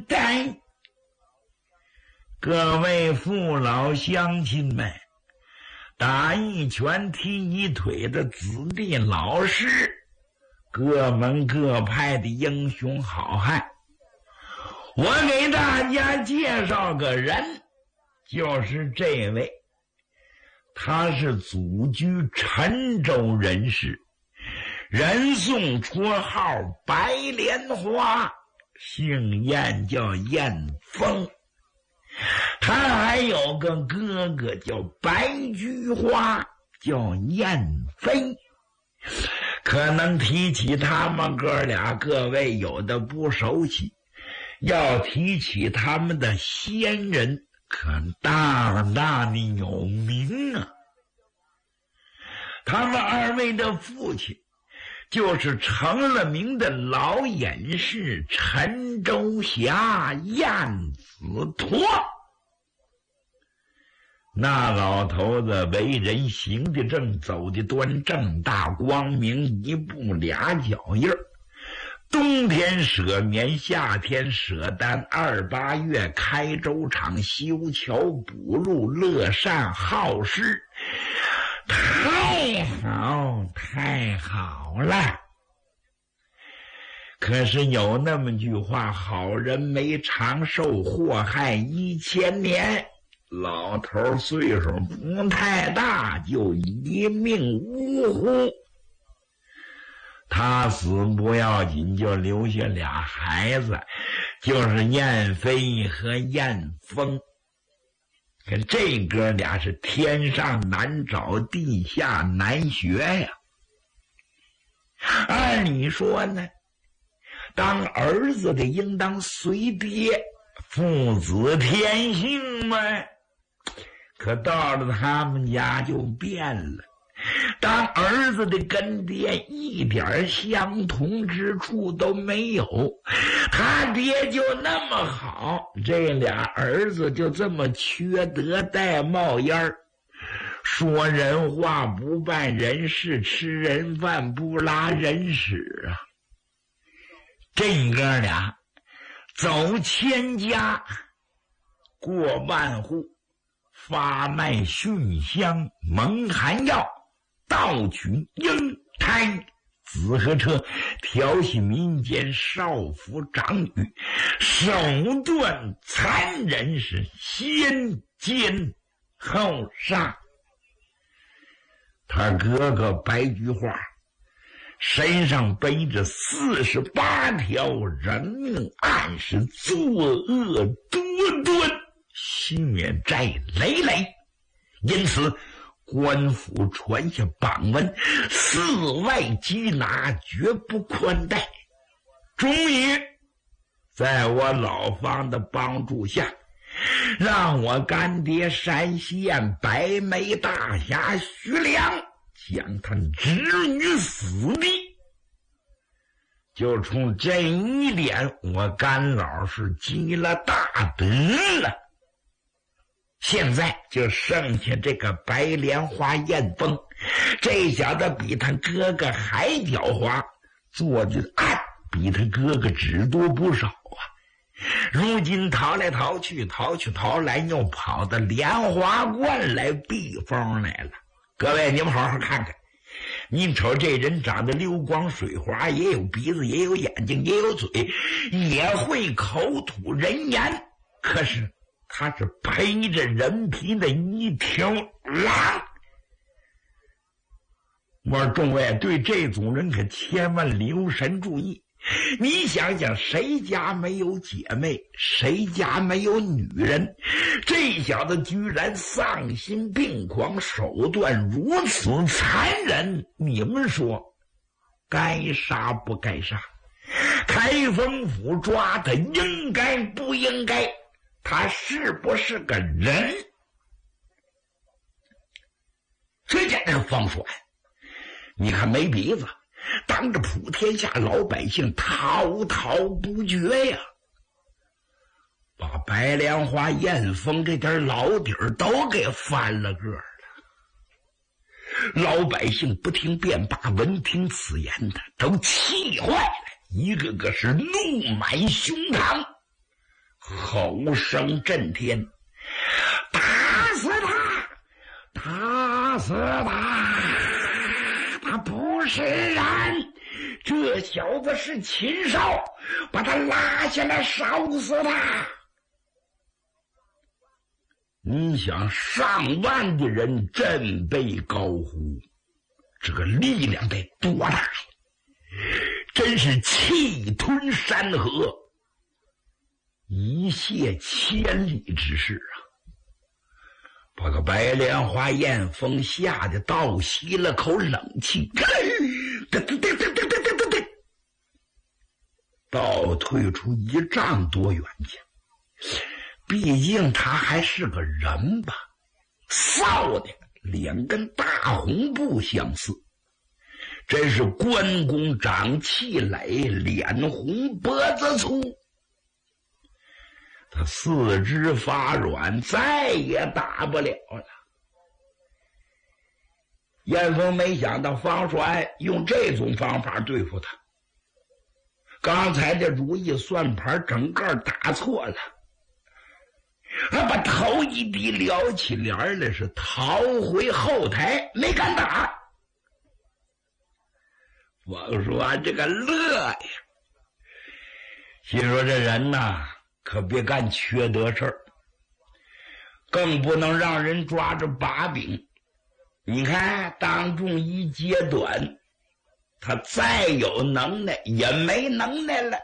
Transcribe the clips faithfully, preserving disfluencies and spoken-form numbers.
呆。各位父老乡亲们，打一拳踢一腿的子弟老师，各门各派的英雄好汉，我给大家介绍个人，就是这位，他是祖居陈州人士，人送绰号白莲花，姓燕叫燕峰。他还有个哥哥叫白菊花，叫燕飞。可能提起他们哥俩，各位有的不熟悉，要提起他们的先人，可大大的有名啊。他们二位的父亲就是成了名的老隐士陈州侠燕子托。那老头子为人行的正，走的端，正大光明，一步俩脚印儿。冬天舍棉，夏天舍单，二八月开粥厂，修桥补路，乐善好施，太好太好了。可是有那么句话，好人没长寿，祸害一千年。老头岁数不太大，就一命呜呼。他死不要紧，就留下俩孩子，就是燕飞和燕峰。可这哥俩是天上难找，地下难学呀。按理说呢，当儿子的应当随爹，父子天性嘛。可到了他们家就变了，当儿子的跟爹一点相同之处都没有，他爹就那么好，这俩儿子就这么缺德带冒烟儿，说人话不办人事，吃人饭不拉人屎啊。这哥俩走千家，过万户，发卖熏香蒙汗药，盗取婴胎子和车，调戏民间少妇长女，手段残忍，是先奸后杀。他哥哥白菊花身上背着四十八条人命案，是作恶多端，血债累累，因此官府传下榜文，四外缉拿，绝不宽待。终于在我老方的帮助下，让我干爹山西县白眉大侠徐良将他置于死地。就冲这一点，我干老是积了大德了。现在就剩下这个白莲花燕峰，这小子比他哥哥还狡猾，做的案比他哥哥只多不少啊。如今逃来逃去，逃去逃来，又跑到莲花观来避风来了。各位，你们好好看看，您瞅这人长得溜光水滑，也有鼻子，也有眼睛，也有嘴，也会口吐人言，可是他是披着人皮的一条狼。我说众位，对这种人可千万留神注意。你想想，谁家没有姐妹，谁家没有女人？这小子居然丧心病狂，手段如此残忍，你们说该杀不该杀？开封府抓他应该不应该？他是不是个人？这家人方栓，你看没鼻子，当着普天下老百姓滔滔不绝呀，把白莲花燕峰这点老底儿都给翻了个了。老百姓不听便罢，闻听此言的都气坏了，一个个是怒满胸膛。 吼声震天，打死他，打死他，他不是人，这小子是禽兽，把他拉下来烧死他。你想，上万的人振臂高呼，这个力量得多大呀！真是气吞山河，一泻千里之势啊！把个白莲花燕峰吓得倒吸了口冷气，倒退出一丈多远去。毕竟他还是个人吧，臊的脸跟大红布相似，真是关公长气垒，脸红脖子粗。他四肢发软，再也打不了了。燕峰没想到方帅用这种方法对付他，刚才的如意算盘整个打错了，他把头一低，撩起帘来，是逃回后台，没敢打。王说这个乐呀，心说这人呐，可别干缺德事儿，更不能让人抓着把柄。你看当众一截短，他再有能耐也没能耐了。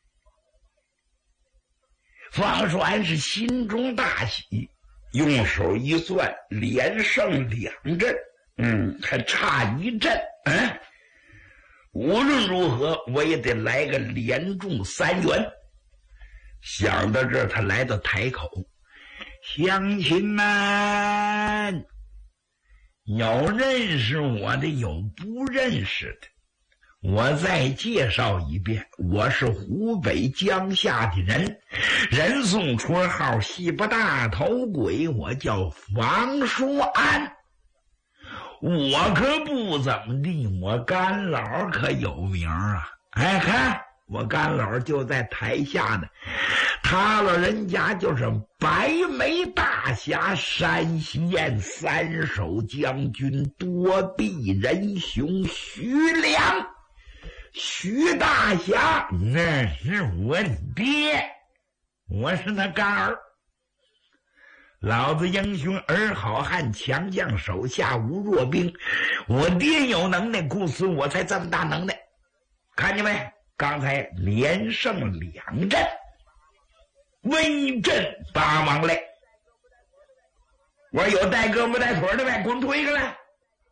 方栓是心中大喜，用手一算，连胜两阵，嗯，还差一阵，嗯，无论如何我也得来个连中三元。想到这儿，他来到台口，乡亲们，有认识我的，有不认识的。我再介绍一遍，我是湖北江夏的人，人送绰号西不大头鬼，我叫房叔安。我可不怎么地，我干老可有名啊！哎，看我干老就在台下呢，他老人家就是白眉大侠山西燕三手将军多臂仁雄徐良。徐大侠，那是我爹，我是他干儿。老子英雄儿好汉，强将手下无弱兵。我爹有能耐，故此我才这么大能耐。看见没？刚才连胜两阵，威震八王嘞。我说有带胳膊带腿的呗，滚出一个来！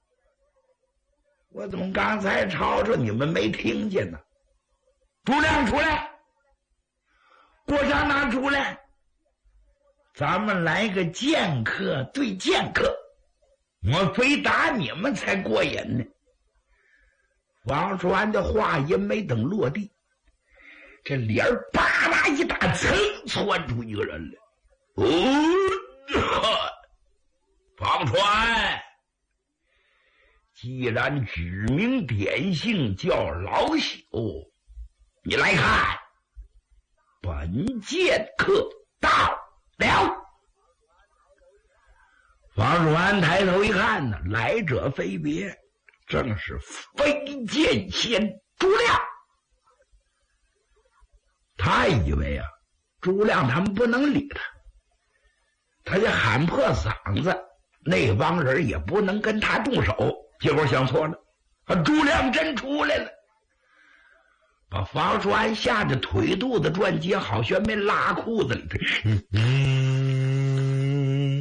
我怎么刚才吵吵你们没听见呢？朱亮出来，郭襄拿出来，咱们来个剑客对剑客，我非打你们才过瘾呢。王栓的话音没等落地，这脸叭啦一打，噌窜出一个人来。哦，王栓，既然指名点姓叫老朽，你来看，本剑客到了。王汝安抬头一看呢，来者非别，正是飞剑仙朱亮。他以为啊，朱亮他们不能理他，他就喊破嗓子，那帮人也不能跟他动手。结果想错了，啊，朱亮真出来了，把房栓吓得腿肚子转接，好悬没拉裤子里头。嗯，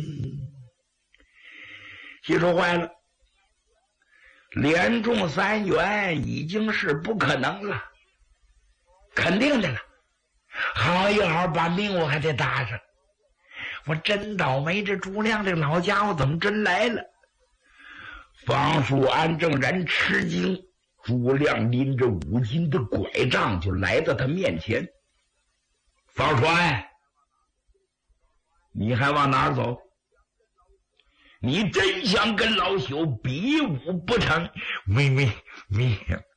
心说坏了，连中三元已经是不可能了，肯定的了。好一好把命我还得搭上，我真倒霉，这朱亮这老家伙怎么真来了？方叔安正然吃惊，朱亮拎着五斤的拐杖就来到他面前。方栓，你还往哪儿走？你真想跟老朽比武不成？没没没